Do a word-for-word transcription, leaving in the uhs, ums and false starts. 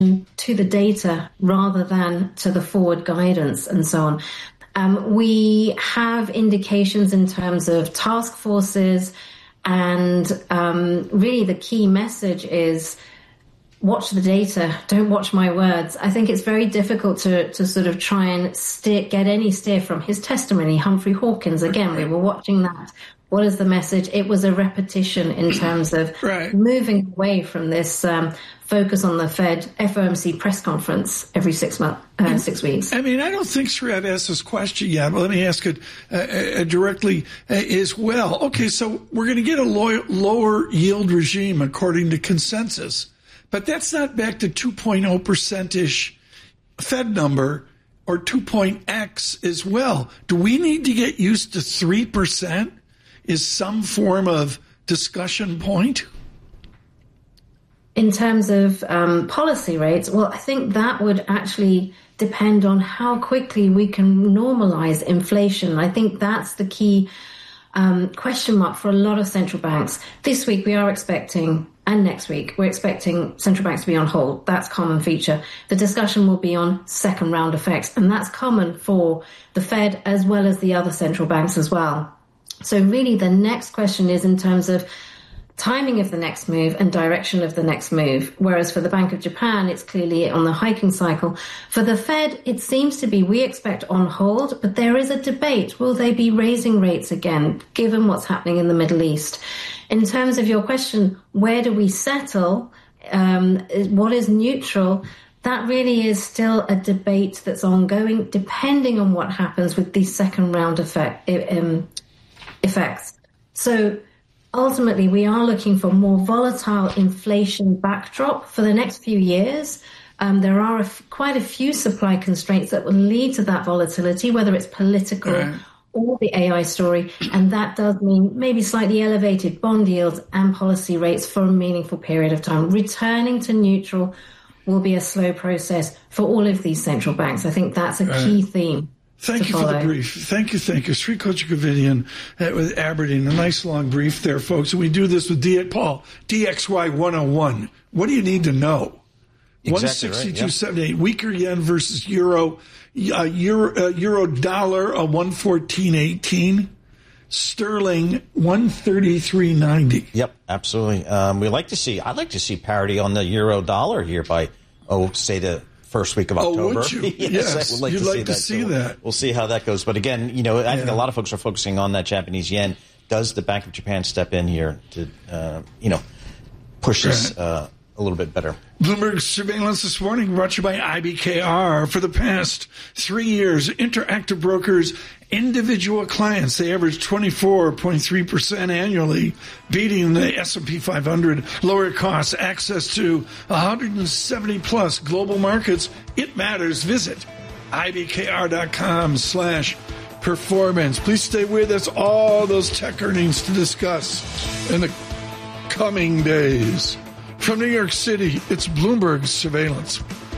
to the data rather than to the forward guidance and so on. Um, we have indications in terms of task forces, and um, really the key message is watch the data, don't watch my words. I think it's very difficult to, to sort of try and steer, get any steer from his testimony. Humphrey Hawkins, again, we were watching that. What is the message? It was a repetition in terms of right. moving away from this um, focus on the Fed F O M C press conference every six months, uh, six weeks. I mean, I don't think Shreve asked this question yet, but let me ask it uh, uh, directly uh, as well. Okay, so we're going to get a low, lower yield regime according to consensus, but that's not back to two point oh percent-ish Fed number or two point X as well. Do we need to get used to three percent? Is some form of discussion point? In terms of um, policy rates, well, I think that would actually depend on how quickly we can normalize inflation. I think that's the key um, question mark for a lot of central banks. This week we are expecting, and next week, we're expecting central banks to be on hold. That's a common feature. The discussion will be on second round effects, and that's common for the Fed as well as the other central banks as well. So really the next question is in terms of timing of the next move and direction of the next move. Whereas for the Bank of Japan, it's clearly on the hiking cycle. For the Fed, it seems to be we expect on hold, but there is a debate. Will they be raising rates again, given what's happening in the Middle East? In terms of your question, where do we settle? Um, what is neutral? That really is still a debate that's ongoing, depending on what happens with these second round effect, um, effects. So ultimately, we are looking for more volatile inflation backdrop for the next few years. Um, there are a f- quite a few supply constraints that will lead to that volatility, whether it's political right. or the A I story. And that does mean maybe slightly elevated bond yields and policy rates for a meaningful period of time. Returning to neutral will be a slow process for all of these central banks. I think that's a right. key theme. Thank you for the brief. Thank you, thank you. Srikota Kavadia uh, with Aberdeen. A nice long brief there, folks. And we do this with D- Paul, D X Y one oh one. What do you need to know? Exactly one sixty-two seventy-eight. Right, yeah. Weaker yen versus euro. Uh, euro, uh, euro dollar, uh, one fourteen eighteen. Sterling, one thirty-three ninety. Yep, absolutely. Um, we like to see, I'd like to see parity on the euro dollar here by, oh, say the first week of October. Oh, would you? yes, yes. I would like you'd to like see to that. see so that. We'll see how that goes. But again, you know, I yeah. think a lot of folks are focusing on that Japanese yen. Does the Bank of Japan step in here to, uh, you know, push this uh, a little bit better? Bloomberg Surveillance this morning brought to you by I B K R. For the past three years, Interactive Brokers individual clients, they average twenty-four point three percent annually, beating the S and P five hundred. Lower costs, access to one hundred seventy plus global markets. It matters. Visit ibkr.com slash performance. Please stay with us. All those tech earnings to discuss in the coming days. From New York City, it's Bloomberg Surveillance.